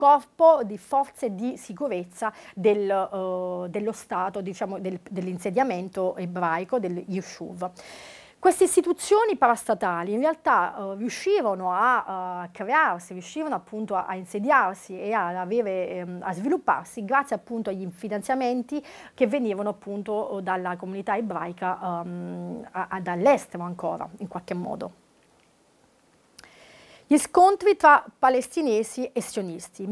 corpo di forze di sicurezza dello Stato, diciamo, dell'insediamento ebraico, del Yishuv. Queste istituzioni parastatali in realtà riuscirono a crearsi, riuscirono appunto a insediarsi e a svilupparsi grazie appunto agli finanziamenti che venivano appunto dalla comunità ebraica dall'estero ancora, in qualche modo. Gli scontri tra palestinesi e sionisti,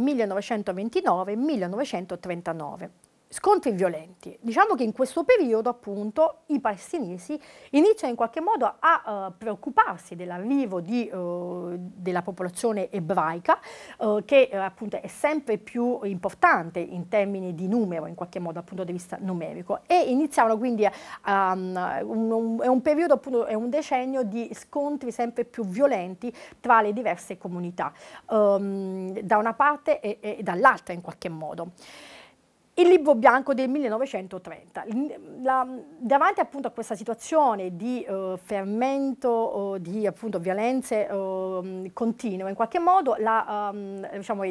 1929-1939. Scontri violenti. Diciamo che in questo periodo appunto i palestinesi iniziano in qualche modo a preoccuparsi dell'arrivo della popolazione ebraica che appunto è sempre più importante in termini di numero, in qualche modo dal punto di vista numerico, e iniziavano quindi è un periodo appunto, è un decennio di scontri sempre più violenti tra le diverse comunità, da una parte e dall'altra in qualche modo. Il libro bianco del 1930, davanti appunto a questa situazione di fermento, di appunto violenze continue, in qualche modo diciamo,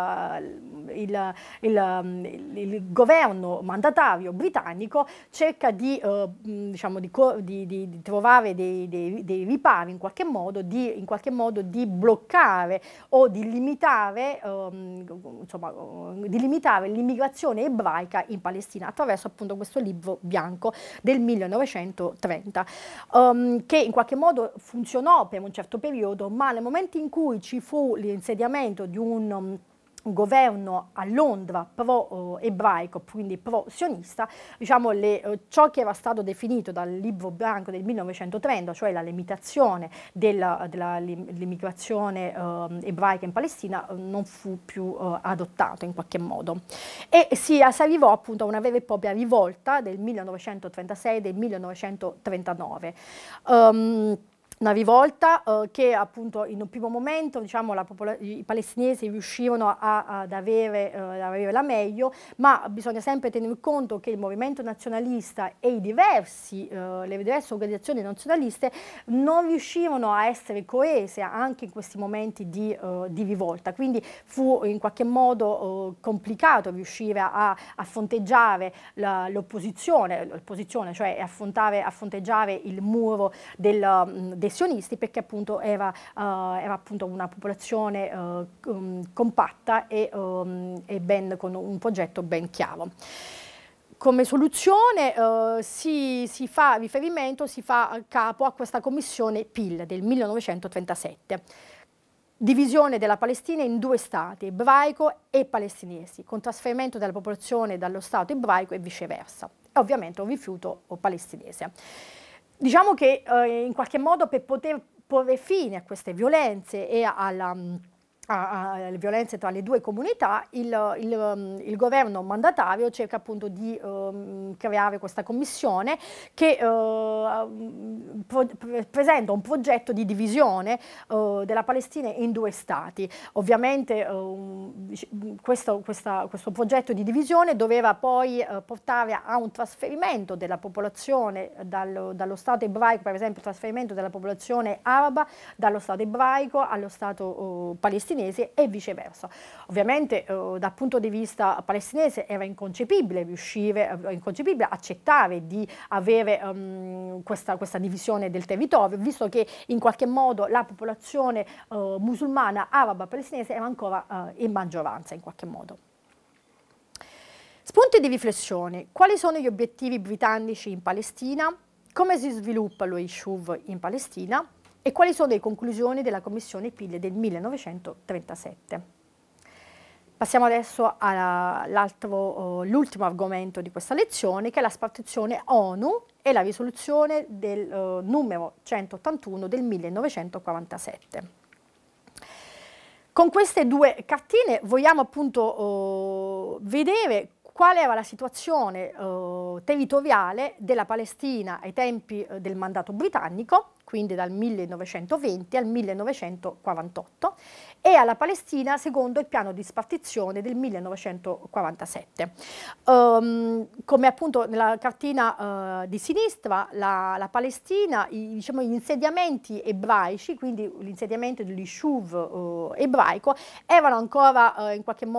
il governo mandatario britannico cerca di, diciamo, di trovare dei ripari in qualche modo di bloccare o di limitare, insomma, di limitare l'immigrazione ebraica in Palestina attraverso appunto questo libro bianco del 1930 che in qualche modo funzionò per un certo periodo, ma nel momento in cui ci fu l'insediamento di un governo a Londra pro-ebraico, quindi pro-sionista, diciamo ciò che era stato definito dal libro bianco del 1930, cioè la limitazione dell'immigrazione ebraica in Palestina, non fu più adottato in qualche modo. E si arrivò appunto a una vera e propria rivolta del 1936 e del 1939. Una rivolta che appunto in un primo momento, diciamo, i palestinesi riuscirono ad avere la meglio, ma bisogna sempre tenere conto che il movimento nazionalista e le diverse organizzazioni nazionaliste non riuscirono a essere coese anche in questi momenti di rivolta, quindi fu in qualche modo complicato riuscire a fronteggiare l'opposizione, cioè a fronteggiare il muro dei sionisti, perché appunto era appunto una popolazione compatta e con un progetto ben chiaro. Come soluzione si fa capo a questa commissione PIL del 1937. Divisione della Palestina in due stati, ebraico e palestinesi, con trasferimento della popolazione dallo stato ebraico e viceversa. E ovviamente un rifiuto palestinese. Diciamo che in qualche modo per poter porre fine a queste violenze e alle violenze tra le due comunità, il governo mandatario cerca appunto di creare questa commissione che presenta un progetto di divisione della Palestina in due stati. Ovviamente questo progetto di divisione doveva poi portare a un trasferimento della popolazione dallo Stato ebraico, per esempio il trasferimento della popolazione araba dallo Stato ebraico allo Stato palestinese e viceversa. Ovviamente dal punto di vista palestinese era inconcepibile accettare di avere questa divisione del territorio, visto che in qualche modo la popolazione musulmana araba palestinese era ancora in maggioranza in qualche modo. Spunti di riflessione. Quali sono gli obiettivi britannici in Palestina? Come si sviluppa lo Yishuv in Palestina? E quali sono le conclusioni della Commissione PIL del 1937? Passiamo adesso all'ultimo argomento di questa lezione, che è la spartizione ONU e la risoluzione del numero 181 del 1947. Con queste due cartine vogliamo appunto vedere qual era la situazione territoriale della Palestina ai tempi del mandato britannico, quindi dal 1920 al 1948, e alla Palestina secondo il piano di spartizione del 1947. Come appunto nella cartina di sinistra, la Palestina, diciamo, gli insediamenti ebraici, quindi l'insediamento dell'Ishuv ebraico, erano ancora in qualche modo